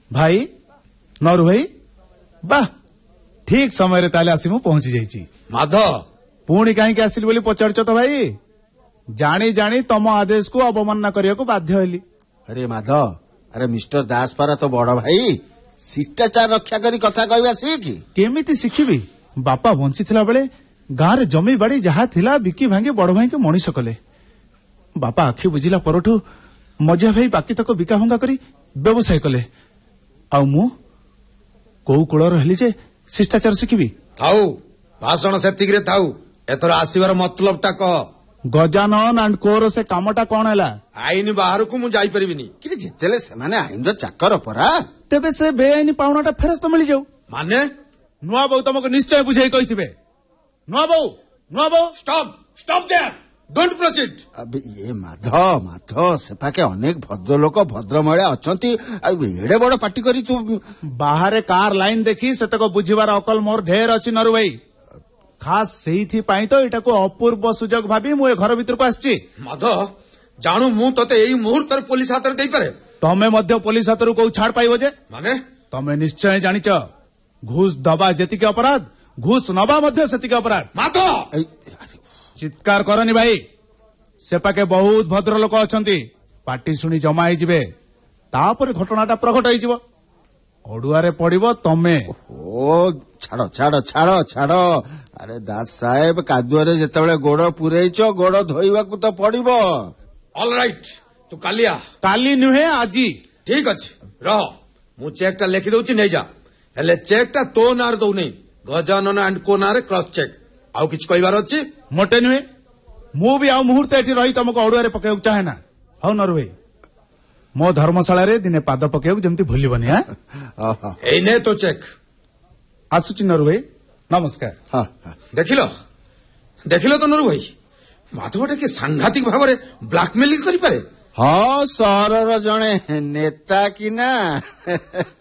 भाई नरु भाई बाह ठीक समय ताले आसी मु पहुंची जाइची। माधव पुणी कहीं आसिल बोली पचारच तो भाई जानी जानी तम आदेश को अवमानना करने को बाध्य होली। अरे माधव अरे मिस्टर दासपारा तो बड़ भाई शिष्टाचार रक्षा करी कथा कहवा सीख केमिति शिखिबी बापा बंची थिला बेले गाँव जमी बाड़ी जहा थिला बिकी भांगी बड़ भाई के मनीष कले। बापा आखि बुझिला परठू मझिया भाई बाकी तक बिका भंगा करी व्यवसाय कले। आ मु कोउ कुळर हेली जे शिष्टाचार शिखिबी। थाऊ भाषण सेतिक रे थाऊ एथर आसीबार मतलब टा कह। गजानन एंड कोर से कामटा कोन हैला? आईन बाहर को मु जाई परिबिनी कि जेतेले से माने आईन रो चाकर परा तेबे से बेआईन पाउनाटा फेरस्त मिली जाऊ माने नुआ बहु तुमको निश्चय बुझाई कहिथिबे। नुआ बहु स्टॉप देयर डोंट प्रोसीड। अब ये माधव सेपाके अनेक भद्र लोक भद्र महिला अछंती एडे बड़ पार्टी करी तू बाहर कार लाइन देखी सेतक बुझिबार अकल मोर ढेर अछि नरु भाई। खास सेही पाई तो एटा को अपूर्व सुजोग भाबी मु ए घर भीतर को आछि। माधव जानू मु तते एई मुहूर्त पुलिस हाथ रे देई पारे तमे मध्य पुलिस हाथ रो को छाड़ पाइबो जे माने तमे निश्चय जानिच घूस दबा जेतिके अपराध घूस नबा मध्य सेतिके अपराध। माधव चित्कार करनी भाई सेपाके बहुत भद्र लोक अछंती पार्टी सुनी जमा होई जिवे तापर घटनाटा प्रकट होई जिवो अडुआरे पड़िबो तमे। ओ छाड़ अरे दास साहेब कादुआरे जेतेबेले गोड़ पुरेइछ गोड़ धोइबाकू तो पड़िबो। ऑल राइट तू काली नुहे आजी ठीक अछि रह मु चेक टा लिखि दउची नै जा हेले चेक टा तो नार दउ नै गजानन एंड को नारे क्रॉस चेक आउ किछ कहबार अछि मोटे नुहे मु भी आउ मुहूर्त एठी रही तुमको अडुआरे पकेउ चाहे ना हौ नरु भाई मो धर्मशाला रे दिने पाद पकेउ जेमति भूलिबनी। हां एई ने तो चेक आसुची नरु भाई नमस्कार। हां देखिलो तो नरु भाई माधवटा के सांघातिक भाव में ब्लैकमेलिंग करि पारे। हाँ सहर जड़े नेता कि ना